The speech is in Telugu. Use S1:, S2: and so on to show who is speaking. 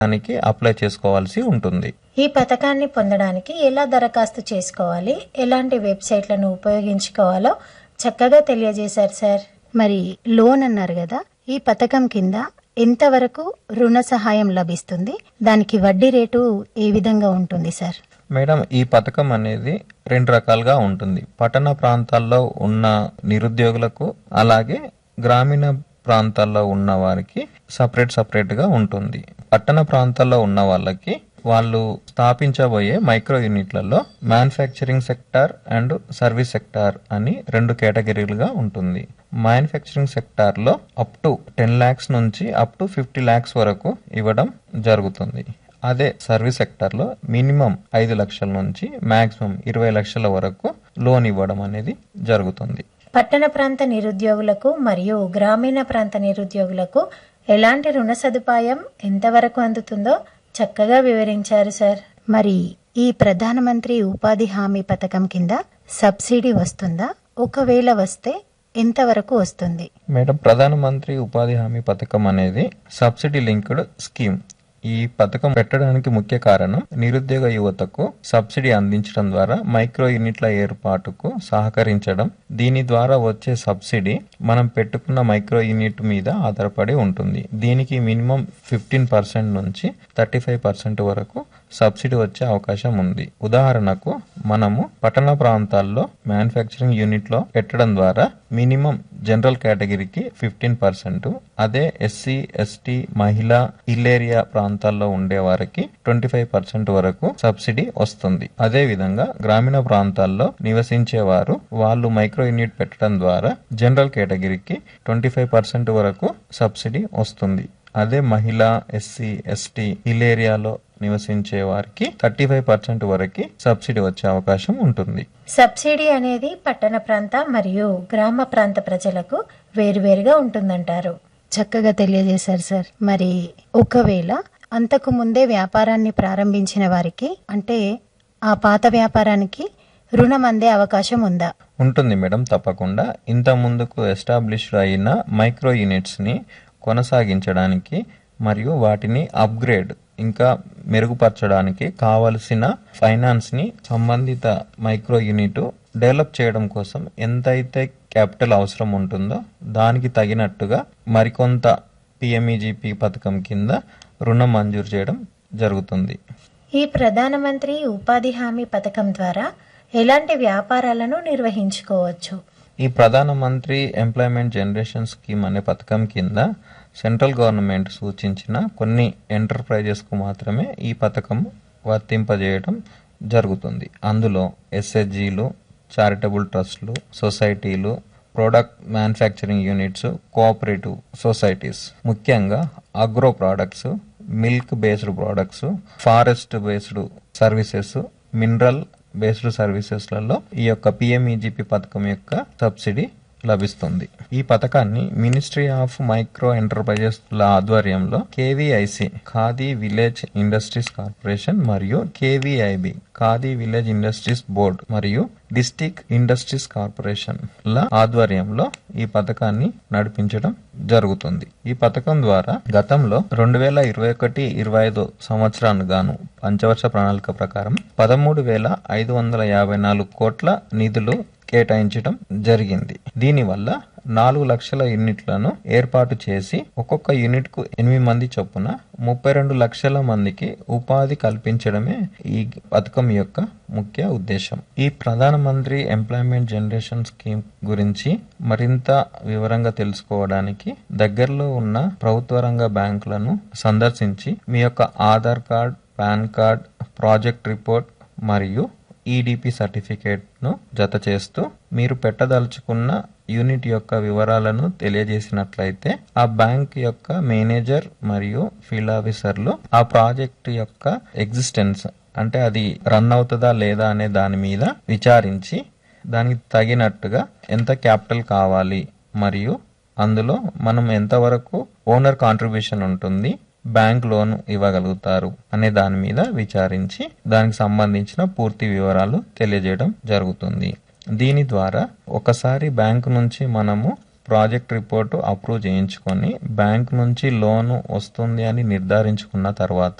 S1: దానికి అప్లై చేసుకోవాల్సి ఉంటుంది.
S2: ఈ పథకాన్ని పొందడానికి ఎలా దరఖాస్తు చేసుకోవాలి, ఎలాంటి వెబ్సైట్లను ఉపయోగించుకోవాలో చక్కగా తెలియజేశారు సార్. మరి లోన్ అన్నారు కదా, ఈ పథకం కింద ఎంతవరకు రుణ సహాయం లభిస్తుంది, దానికి వడ్డీ రేటు ఏ విధంగా ఉంటుంది సార్?
S1: మేడం, ఈ పథకం అనేది 2 రకాలుగా ఉంటుంది. పట్టణ ప్రాంతాల్లో ఉన్న నిరుద్యోగులకు, అలాగే గ్రామీణ ప్రాంతాల్లో ఉన్న వారికి సపరేట్ గా ఉంటుంది. పట్టణ ప్రాంతాల్లో ఉన్న వాళ్ళకి వాళ్ళు స్థాపించబోయే మైక్రో యూనిట్లలో manufacturing sector and service sector అని 2 కేటగిరీలుగా ఉంటుంది. మ్యానుఫ్యాక్చరింగ్ సెక్టార్ లో అప్ టు 10 lakhs నుంచి అప్ టు 50 lakhs వరకు ఇవ్వడం జరుగుతుంది. అదే సర్వీస్ సెక్టర్ లో మినిమం 5 లక్షల నుంచి మాక్సిమం 20 లక్షల వరకు లోన్ ఇవ్వడం అనేది జరుగుతుంది.
S2: పట్టణ ప్రాంత నిరుద్యోగులకు మరియు గ్రామీణ ప్రాంత నిరుద్యోగులకు ఎలాంటి రుణ సదుపాయం ఎంతవరకు అందుతుందో చక్కగా వివరించారు సార్. మరి ఈ ప్రధానమంత్రి ఉపాధి హామీ పథకం కింద సబ్సిడీ వస్తుందా? ఒకవేళ వస్తే ఎంతవరకు వస్తుంది?
S1: మేడం, ప్రధానమంత్రి ఉపాధి హామీ పథకం అనేది సబ్సిడీ లింక్డ్ స్కీమ్. ఈ పథకం పెట్టడానికి ముఖ్య కారణం నిరుద్యోగ యువతకు సబ్సిడీ అందించడం ద్వారా మైక్రో యూనిట్ల ఏర్పాటుకు సహకరించడం. దీని ద్వారా వచ్చే సబ్సిడీ మనం పెట్టుకున్న మైక్రో యూనిట్ మీద ఆధారపడి ఉంటుంది. దీనికి మినిమం 15% నుంచి 35% వరకు సబ్సిడీ వచ్చే అవకాశం ఉంది. ఉదాహరణకు మనము పట్టణ ప్రాంతాల్లో మ్యానుఫ్యాక్చరింగ్ యూనిట్ లో పెట్టడం ద్వారా మినిమం జనరల్ కేటగిరీకి 15%, అదే ఎస్సీ, ఎస్టీ, మహిళా, హిల్ ఏరియా ప్రాంతాల్లో ఉండే వారికి 25% వరకు సబ్సిడీ వస్తుంది. అదే విధంగా గ్రామీణ ప్రాంతాల్లో నివసించే వారు వాళ్ళు మైక్రో యూనిట్ పెట్టడం ద్వారా జనరల్ కేటగిరీకి 25% వరకు సబ్సిడీ వస్తుంది. అదే మహిళ, ఎస్సీ, ఎస్టీ, హిల్ ఏరియాలో నివసించే వారికి 35% వరకు సబ్సిడీ వచ్చే అవకాశం ఉంటుంది.
S2: సబ్సిడీ అనేది పట్టణ ప్రాంత మరియు గ్రామ ప్రాంత ప్రజలకు వేరువేరుగా ఉంటుందంటారు. చక్కగా తెలియజేశారు సార్. మరి ఒకవేళ అంతకు ముందే వ్యాపారాన్ని ప్రారంభించిన వారికి, అంటే ఆ పాత వ్యాపారానికి రుణం అందే అవకాశం ఉందా?
S1: ఉంటుంది మేడం, తప్పకుండా. ఇంత ముందుకు ఎస్టాబ్లిష్డ్ అయిన మైక్రో యూనిట్స్ ని కొనసాగించడానికి మరియు వాటిని అప్గ్రేడ్ ఇంకా మెరుగుపరచడానికి కావలసిన ఫైనాన్స్ ని సంబంధిత మైక్రో యూనిట్ డెవలప్ చేయడం కోసం ఎంతైతే క్యాపిటల్ అవసరం ఉంటుందో దానికి తగినట్టుగా మరికొంత పిఎంఈజీపీ పథకం కింద రుణం మంజూరు చేయడం జరుగుతుంది.
S2: ఈ ప్రధానమంత్రి ఉపాధి హామీ పథకం ద్వారా ఎలాంటి వ్యాపారాలను నిర్వహించుకోవచ్చు?
S1: ఈ ప్రధానమంత్రి ఎంప్లాయ్మెంట్ జనరేషన్ స్కీమ్ అనే పథకం కింద సెంట్రల్ గవర్నమెంట్ సూచించిన కొన్ని ఎంటర్ప్రైజెస్ కు మాత్రమే ఈ పథకం వర్తింపజేయడం జరుగుతుంది. అందులో ఎస్హెచ్జీలు, చారిటబుల్ ట్రస్టులు, సొసైటీలు, product manufacturing units, cooperative societies, ముఖ్యంగా agro products, milk based products, forest based services, mineral based సర్వీసెస్లలో ఈ యొక్క పిఎంఈజీపీ పథకం యొక్క సబ్సిడీ లభిస్తుంది. ఈ పథకాన్ని మినిస్ట్రీ ఆఫ్ మైక్రో ఎంటర్ప్రైజెస్ ల ఆధ్వర్యంలో KVIC khadi village industries corporation మరియు KVIB khadi village industries board మరియు డిస్ట్రిక్ట్ ఇండస్ట్రీస్ కార్పొరేషన్ ల ఆధ్వర్యంలో ఈ పథకాన్ని నడిపించడం జరుగుతుంది. ఈ పథకం ద్వారా గతంలో 2021-25 సంవత్సరానికి గాను పంచవర్ష ప్రణాళిక ప్రకారం 13,554 కోట్ల నిధులు కేటాయించడం జరిగింది. దీనివల్ల 4 లక్షల యూనిట్లను ఏర్పాటు చేసి ఒక్కొక్క యూనిట్ కు 8 మంది చొప్పున 32 లక్షల మందికి ఉపాధి కల్పించడమే ఈ పథకం యొక్క ముఖ్య ఉద్దేశం. ఈ ప్రధానమంత్రి ఎంప్లాయ్మెంట్ జనరేషన్ స్కీమ్ గురించి మరింత వివరంగా తెలుసుకోవడానికి దగ్గరలో ఉన్న ప్రభుత్వ రంగ బ్యాంకులను సందర్శించి మీ యొక్క Aadhaar card, pan card, project report మరియు ఈడిపి సర్టిఫికేట్ ను జత చేస్తూ మీరు పెట్టదలుచుకున్న యూనిట్ యొక్క వివరాలను తెలియజేసినట్లయితే ఆ బ్యాంక్ యొక్క మేనేజర్ మరియు ఫీల్డ్ ఆఫీసర్లు ఆ ప్రాజెక్ట్ యొక్క ఎగ్జిస్టెన్స్, అంటే అది రన్ అవుతుందా లేదా అనే దాని మీద విచారించి దానికి తగినట్టుగా ఎంత క్యాపిటల్ కావాలి మరియు అందులో మనం ఎంతవరకు ఓనర్ కాంట్రిబ్యూషన్ ఉంటుంది, బ్యాంక్ లోన్ ఇవ్వగలుగుతారు అనే దాని మీద విచారించి దానికి సంబంధించిన పూర్తి వివరాలు తెలియజేయడం జరుగుతుంది. దీని ద్వారా ఒకసారి బ్యాంకు నుంచి మనము ప్రాజెక్ట్ రిపోర్టు అప్రూవ్ చేయించుకొని బ్యాంక్ నుంచి లోను వస్తుంది అని నిర్ధారించుకున్న తర్వాత